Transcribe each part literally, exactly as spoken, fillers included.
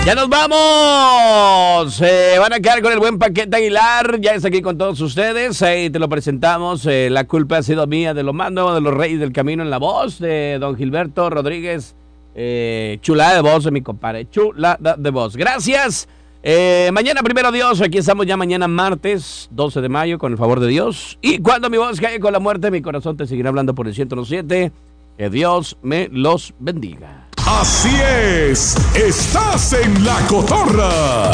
Ya nos vamos. Eh, van a quedar con el buen Paquete Aguilar. Ya está aquí con todos ustedes. Ahí te lo presentamos. Eh, la culpa ha sido mía, de lo más nuevo de los Reyes del Camino, en la voz de don Gilberto Rodríguez. Eh, chulada de voz de mi compadre. Chulada de voz. Gracias. Eh, mañana, primero Dios, aquí estamos ya mañana martes doce de mayo, con el favor de Dios. Y cuando mi voz caiga con la muerte, mi corazón te seguirá hablando por el ciento siete. Que Dios me los bendiga. Así es, estás en La Cotorra.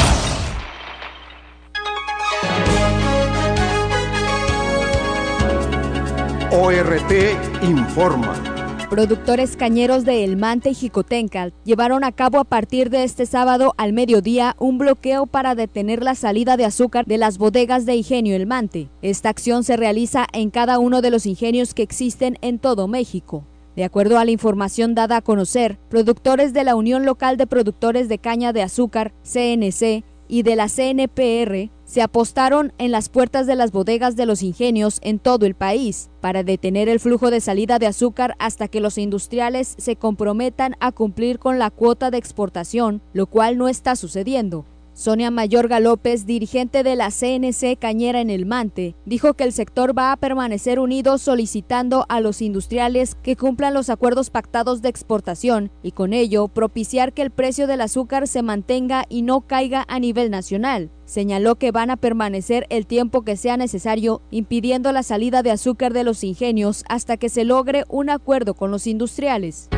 O R T informa. Productores cañeros de El Mante y Jicotencal llevaron a cabo a partir de este sábado al mediodía un bloqueo para detener la salida de azúcar de las bodegas de Ingenio El Mante. Esta acción se realiza en cada uno de los ingenios que existen en todo México. De acuerdo a la información dada a conocer, productores de la Unión Local de Productores de Caña de Azúcar, C N C, y de la C N P R, se apostaron en las puertas de las bodegas de los ingenios en todo el país para detener el flujo de salida de azúcar hasta que los industriales se comprometan a cumplir con la cuota de exportación, lo cual no está sucediendo. Sonia Mayorga López, dirigente de la C N C Cañera en El Mante, dijo que el sector va a permanecer unido solicitando a los industriales que cumplan los acuerdos pactados de exportación y con ello propiciar que el precio del azúcar se mantenga y no caiga a nivel nacional. Señaló que van a permanecer el tiempo que sea necesario, impidiendo la salida de azúcar de los ingenios hasta que se logre un acuerdo con los industriales.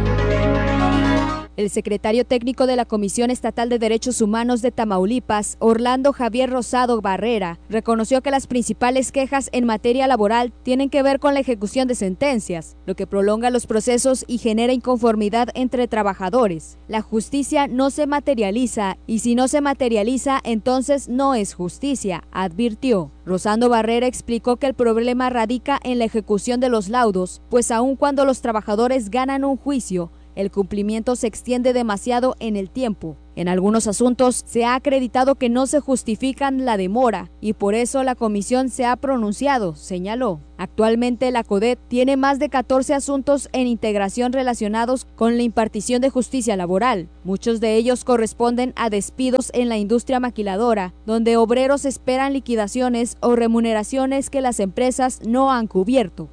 El secretario técnico de la Comisión Estatal de Derechos Humanos de Tamaulipas, Orlando Javier Rosado Barrera, reconoció que las principales quejas en materia laboral tienen que ver con la ejecución de sentencias, lo que prolonga los procesos y genera inconformidad entre trabajadores. La justicia no se materializa y si no se materializa, entonces no es justicia, advirtió. Rosando Barrera explicó que el problema radica en la ejecución de los laudos, pues aun cuando los trabajadores ganan un juicio, el cumplimiento se extiende demasiado en el tiempo. En algunos asuntos se ha acreditado que no se justifican la demora y por eso la comisión se ha pronunciado, señaló. Actualmente la CODET tiene más de catorce asuntos en integración relacionados con la impartición de justicia laboral. Muchos de ellos corresponden a despidos en la industria maquiladora, donde obreros esperan liquidaciones o remuneraciones que las empresas no han cubierto.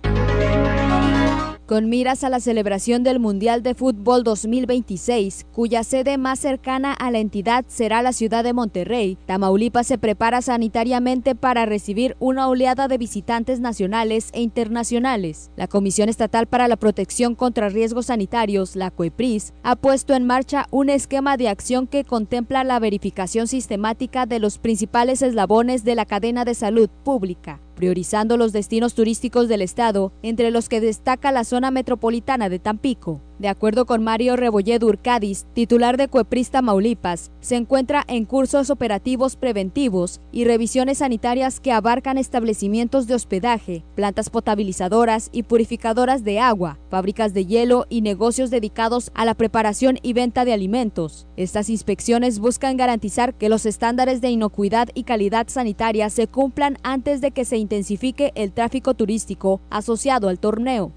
Con miras a la celebración del Mundial de Fútbol dos mil veintiséis, cuya sede más cercana a la entidad será la ciudad de Monterrey, Tamaulipas se prepara sanitariamente para recibir una oleada de visitantes nacionales e internacionales. La Comisión Estatal para la Protección contra Riesgos Sanitarios, la COEPRIS, ha puesto en marcha un esquema de acción que contempla la verificación sistemática de los principales eslabones de la cadena de salud pública, priorizando los destinos turísticos del estado, entre los que destaca la zona metropolitana de Tampico. De acuerdo con Mario Rebolledo Urcadis, titular de COEPRIS Tamaulipas, se encuentra en cursos operativos preventivos y revisiones sanitarias que abarcan establecimientos de hospedaje, plantas potabilizadoras y purificadoras de agua, fábricas de hielo y negocios dedicados a la preparación y venta de alimentos. Estas inspecciones buscan garantizar que los estándares de inocuidad y calidad sanitaria se cumplan antes de que se intensifique el tráfico turístico asociado al torneo.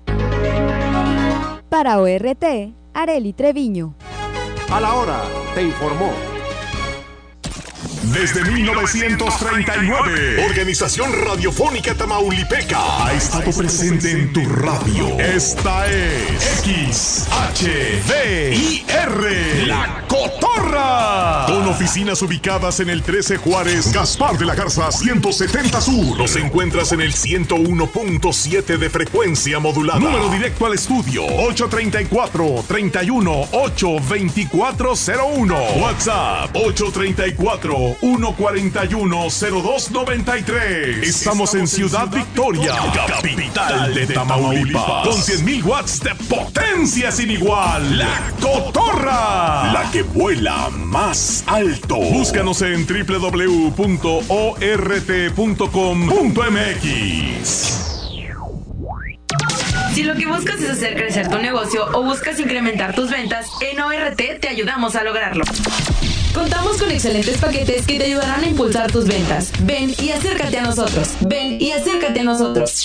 Para O R T, Arely Treviño. A la hora, te informó. Desde mil novecientos treinta y nueve, Organización Radiofónica Tamaulipeca ha estado presente en tu radio. Esta es X H D I R, La Cotorra. Con oficinas ubicadas en el trece Juárez, Gaspar de la Garza ciento setenta Sur. Nos encuentras en el ciento uno punto siete de frecuencia modulada. Número directo al estudio ocho treinta y cuatro, treinta y uno, ocho veinticuatro cero uno. WhatsApp ocho treinta y cuatro, uno cuarenta y uno, cero dos noventa y tres. Estamos en Ciudad Victoria, capital de Tamaulipas, con cien mil watts de potencia sin igual. La Cotorra, la que vuela más alto. Búscanos en doble u doble u doble u punto o r t punto com punto m x. Si lo que buscas es hacer crecer tu negocio o buscas incrementar tus ventas, en O R T te ayudamos a lograrlo. Contamos con excelentes paquetes que te ayudarán a impulsar tus ventas. Ven y acércate a nosotros. Ven y acércate a nosotros.